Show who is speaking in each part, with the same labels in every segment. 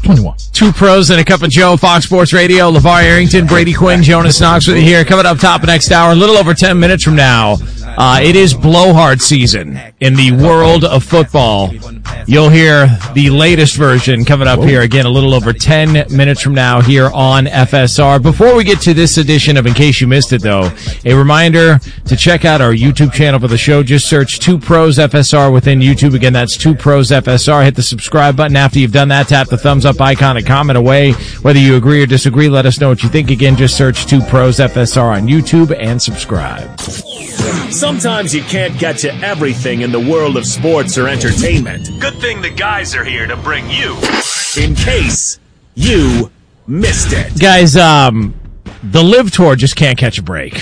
Speaker 1: 21.
Speaker 2: Two pros and a cup of Joe, Fox Sports Radio. LeVar Arrington, Brady Quinn, Jonas Knox with you here. Coming up top of next hour, a little over 10 minutes from now, it is blowhard season in the world of football. You'll hear the latest version coming up here again a little over 10 minutes from now here on FSR. Before we get to this edition of In Case You Missed It, though, a reminder to check out our YouTube channel for the show. Just search Two Pros FSR within YouTube. Again, that's Two Pros FSR. Hit the subscribe button. After you've done that, tap the thumbs up icon and comment away. Whether you agree or disagree, let us know what you think. Again, just search Two Pros FSR on YouTube and subscribe.
Speaker 3: Sometimes you can't get to everything in the world of sports or entertainment. Good thing the guys are here to bring you In Case You Missed It.
Speaker 2: Guys, the Live Tour just can't catch a break.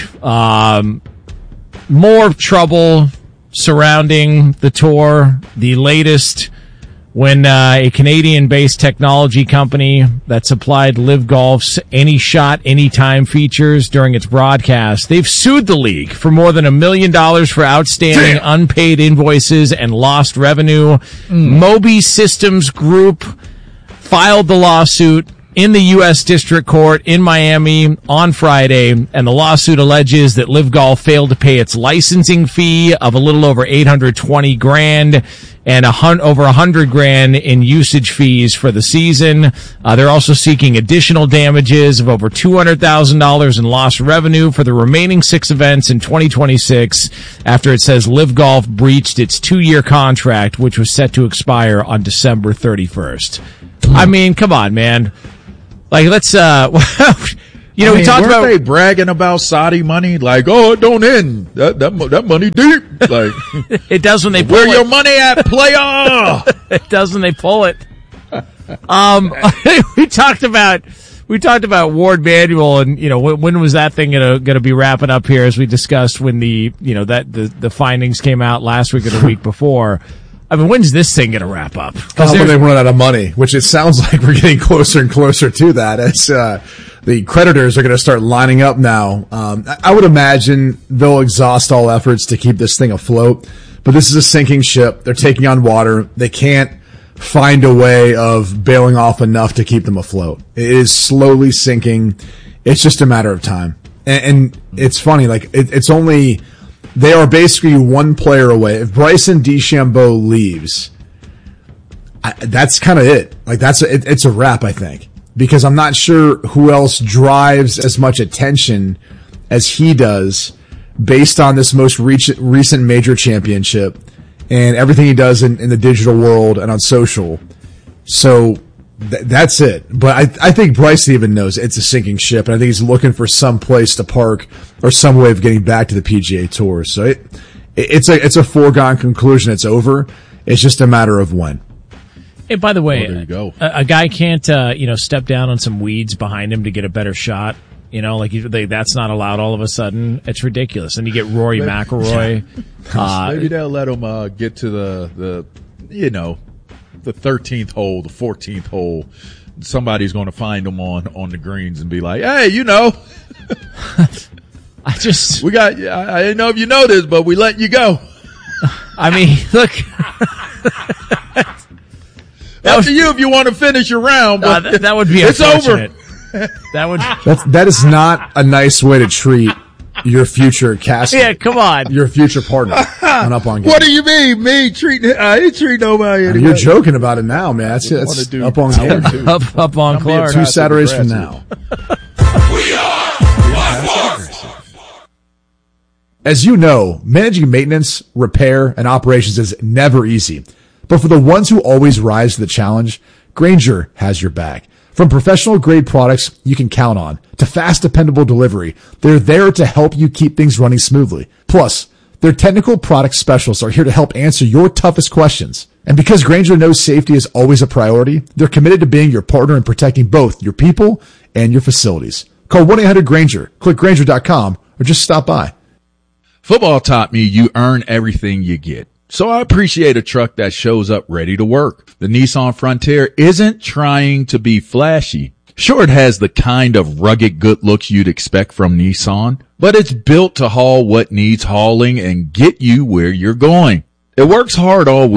Speaker 2: More trouble surrounding the tour. The latest when a Canadian-based technology company that supplied Live Golf's Any Shot, Anytime features during its broadcast, they've sued the league for more than $1 million for outstanding unpaid invoices and lost revenue. Moby Systems Group filed the lawsuit in the U.S. District Court in Miami on Friday, and the lawsuit alleges that Live Golf failed to pay its licensing fee of a little over $820,000 and over $100,000 in usage fees for the season. They're also seeking additional damages of over $200,000 in lost revenue for the remaining 6 events in 2026 after it says Live Golf breached its 2-year contract, which was set to expire on December 31st. I mean, come on, man. Like, let's, we talked about.
Speaker 1: Weren't they bragging about Saudi money? Like, oh, it don't end. That money deep. Like,
Speaker 2: it does when they pull
Speaker 1: where
Speaker 2: it.
Speaker 1: your money at, player?
Speaker 2: It does when they pull it. We talked about Ward Manuel, and when was that thing gonna be wrapping up here, as we discussed when the findings came out last week or the week before. I mean, when's this thing going to wrap up?
Speaker 4: When they run out of money, which it sounds like we're getting closer and closer to that as the creditors are going to start lining up now. I would imagine they'll exhaust all efforts to keep this thing afloat, but this is a sinking ship. They're taking on water. They can't find a way of bailing off enough to keep them afloat. It is slowly sinking. It's just a matter of time. And it's funny, like, it's only... They are basically one player away. If Bryson DeChambeau leaves, that's kind of it. Like, it's a wrap, I think, because I'm not sure who else drives as much attention as he does based on this most recent major championship and everything he does in the digital world and on social. So that's it. But I think Bryson even knows it's a sinking ship, and I think he's looking for some place to park or some way of getting back to the PGA Tour. So it's a foregone conclusion. It's over. It's just a matter of when.
Speaker 2: Hey, by the way,
Speaker 1: there you go.
Speaker 2: A guy can't step down on some weeds behind him to get a better shot. That's not allowed all of a sudden. It's ridiculous. And you get Rory McIlroy.
Speaker 1: Maybe they'll let him get to the 13th hole, the 14th hole. Somebody's going to find them on the greens and be like, hey, I didn't know if you know this, but we let you go.
Speaker 2: I mean, look.
Speaker 1: Up to you if you want to finish your round, but
Speaker 2: that would be
Speaker 1: it's
Speaker 2: unfortunate.
Speaker 1: over.
Speaker 4: That is not a nice way to treat your future cast.
Speaker 2: Yeah, come on.
Speaker 4: Your future partner on Up On Game.
Speaker 1: What do you mean, me treating? I ain't treat nobody. Anyway.
Speaker 4: You're joking about it now, man. That's Up On Game.
Speaker 2: Up on Clark.
Speaker 4: 2 Saturdays from now.
Speaker 5: We are Live.
Speaker 4: As you know, managing maintenance, repair, and operations is never easy. But for the ones who always rise to the challenge, Grainger has your back. From professional-grade products you can count on to fast, dependable delivery, they're there to help you keep things running smoothly. Plus, their technical product specialists are here to help answer your toughest questions. And because Grainger knows safety is always a priority, they're committed to being your partner in protecting both your people and your facilities. Call 1-800-GRAINGER, click Grainger.com, or just stop by.
Speaker 1: Football taught me you earn everything you get. So I appreciate a truck that shows up ready to work. The Nissan Frontier isn't trying to be flashy. Sure, it has the kind of rugged good looks you'd expect from Nissan, but it's built to haul what needs hauling and get you where you're going. It works hard all week,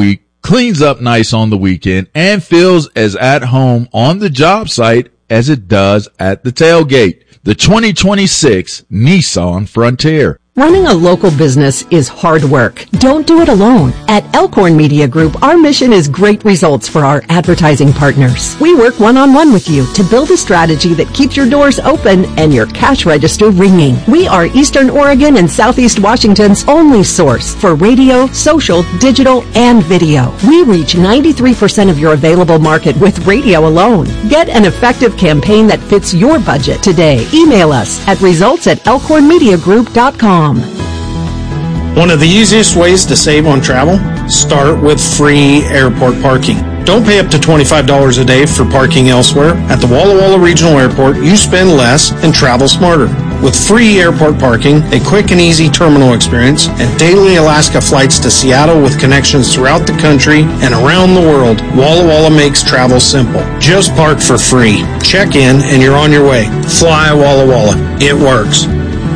Speaker 1: cleans up nice on the weekend, and feels as at home on the job site as it does at the tailgate. The 2026 Nissan Frontier.
Speaker 6: Running a local business is hard work. Don't do it alone. At Elkhorn Media Group, our mission is great results for our advertising partners. We work one-on-one with you to build a strategy that keeps your doors open and your cash register ringing. We are Eastern Oregon and Southeast Washington's only source for radio, social, digital, and video. We reach 93% of your available market with radio alone. Get an effective campaign that fits your budget today. Email us at results@elkhornmediagroup.com.
Speaker 7: One of the easiest ways to save on travel? Start with free airport parking. Don't pay up to $25 a day for parking elsewhere. At the Walla Walla Regional Airport, you spend less and travel smarter. With free airport parking, a quick and easy terminal experience, and daily Alaska flights to Seattle with connections throughout the country and around the world, Walla Walla makes travel simple. Just park for free. Check in and you're on your way. Fly Walla Walla. It works.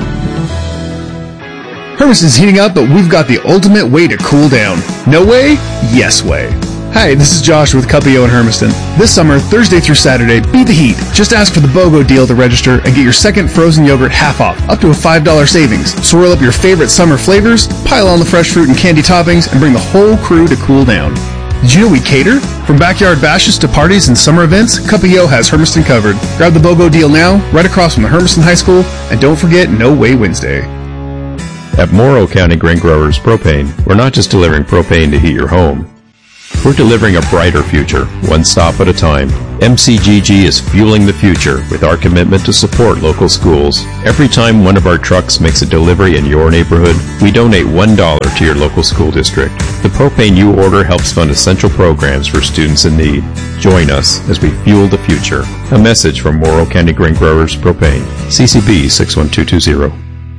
Speaker 8: Hermiston's heating up, but we've got the ultimate way to cool down. No way? Yes way. Hi, this is Josh with Cuppio in Hermiston. This summer, Thursday through Saturday, beat the heat. Just ask for the BOGO deal to register and get your second frozen yogurt half off, up to a $5 savings. Swirl up your favorite summer flavors, pile on the fresh fruit and candy toppings, and bring the whole crew to cool down. Did you know we cater? From backyard bashes to parties and summer events, Cuppio has Hermiston covered. Grab the BOGO deal now, right across from the Hermiston High School, and don't forget No Way Wednesday.
Speaker 9: At Morrow County Grain Growers Propane, we're not just delivering propane to heat your home. We're delivering a brighter future, one stop at a time. MCGG is fueling the future with our commitment to support local schools. Every time one of our trucks makes a delivery in your neighborhood, we donate $1 to your local school district. The propane you order helps fund essential programs for students in need. Join us as we fuel the future. A message from Morrow County Grain Growers Propane. CCB 61220.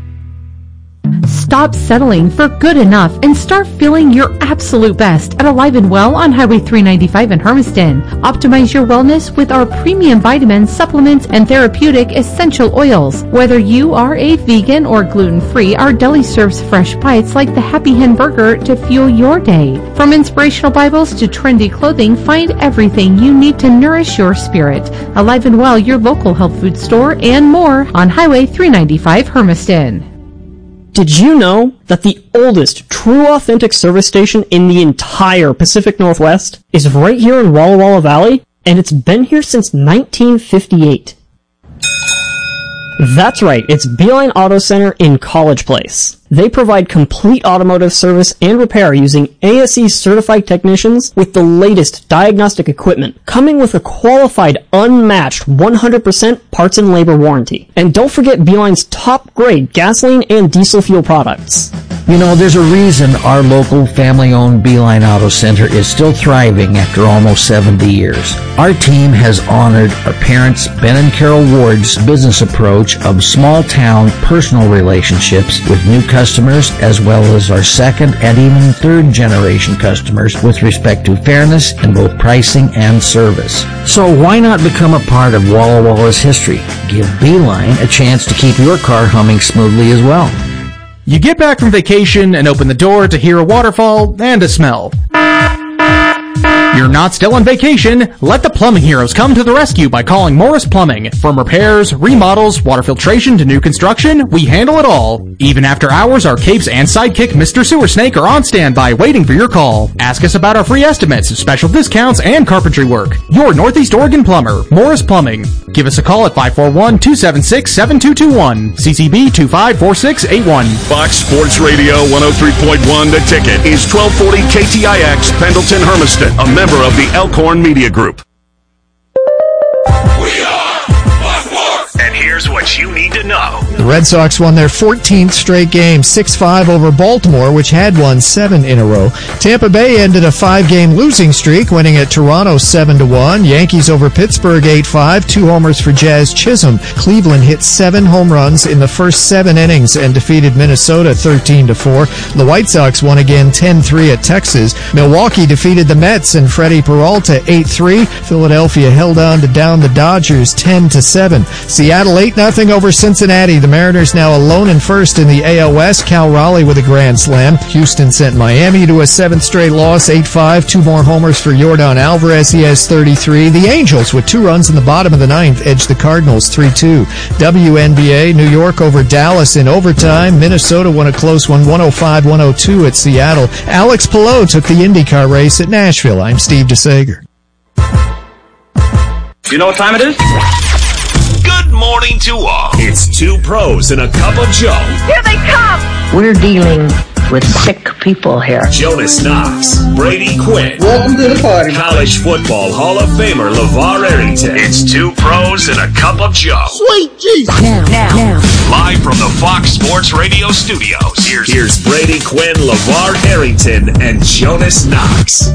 Speaker 10: Stop settling for good enough and start feeling your absolute best at Alive and Well on Highway 395 in Hermiston. Optimize your wellness with our premium vitamins, supplements, and therapeutic essential oils. Whether you are a vegan or gluten-free, our deli serves fresh bites like the Happy Hen Burger to fuel your day. From inspirational Bibles to trendy clothing, find everything you need to nourish your spirit. Alive and Well, your local health food store, and more on Highway 395 Hermiston.
Speaker 11: Did you know that the oldest true authentic service station in the entire Pacific Northwest is right here in Walla Walla Valley? And it's been here since 1958. That's right, it's Beeline Auto Center in College Place. They provide complete automotive service and repair using ASE certified technicians with the latest diagnostic equipment, coming with a qualified, unmatched 100% parts and labor warranty. And don't forget Beeline's top grade gasoline and diesel fuel products.
Speaker 12: You know, there's a reason our local family-owned Beeline Auto Center is still thriving after almost 70 years. Our team has honored our parents, Ben and Carol Ward's business approach of small-town personal relationships with new customers, as well as our second and even third generation customers with respect to fairness in both pricing and service. So why not become a part of Walla Walla's history? Give Beeline a chance to keep your car humming smoothly as well.
Speaker 13: You get back from vacation and open the door to hear a waterfall and a smell. You're not still on vacation. Let the plumbing heroes come to the rescue by calling Morris Plumbing. From repairs, remodels, water filtration to new construction, we handle it all. Even after hours, our capes and sidekick Mr. Sewer Snake are on standby waiting for your call. Ask us about our free estimates, special discounts, and carpentry work. Your Northeast Oregon plumber, Morris Plumbing. Give us a call at 541-276-7221. CCB 254681.
Speaker 3: Fox Sports Radio 103.1 The Ticket is 1240 KTIX Pendleton Hermiston, a member of the Elkhorn Media Group.
Speaker 5: We are Black Force!
Speaker 3: And here's what you need to know.
Speaker 14: The Red Sox won their 14th straight game, 6-5 over Baltimore, which had won 7 in a row. Tampa Bay ended a 5-game losing streak, winning at Toronto 7-1. Yankees over Pittsburgh 8-5, 2 homers for Jazz Chisholm. Cleveland hit 7 home runs in the first 7 innings and defeated Minnesota 13-4. The White Sox won again 10-3 at Texas. Milwaukee defeated the Mets and Freddie Peralta 8-3. Philadelphia held on to down the Dodgers 10-7. Seattle Seattle 8-0 over Cincinnati. The Mariners now alone in first in the AL West. Cal Raleigh with a grand slam. Houston sent Miami to a 7th straight loss, 8-5. 2 more homers for Yordan Alvarez. He has 33. The Angels, with 2 runs in the bottom of the 9th, edged the Cardinals 3-2. WNBA, New York over Dallas in overtime. Minnesota won a close one, 105-102 at Seattle. Alex Palou took the IndyCar race at Nashville. I'm Steve DeSager.
Speaker 15: You know what time it is?
Speaker 3: Good morning to all. It's 2 pros and a cup of Joe.
Speaker 16: Here they come! We're dealing with sick people here.
Speaker 3: Jonas Knox, Brady Quinn.
Speaker 17: Welcome to the party.
Speaker 3: College Football Hall of Famer LeVar Arrington. It's 2 pros and a cup of Joe.
Speaker 17: Sweet Jesus.
Speaker 16: Now.
Speaker 3: Live from the Fox Sports Radio studios. Here's Brady Quinn, LeVar Arrington, and Jonas Knox.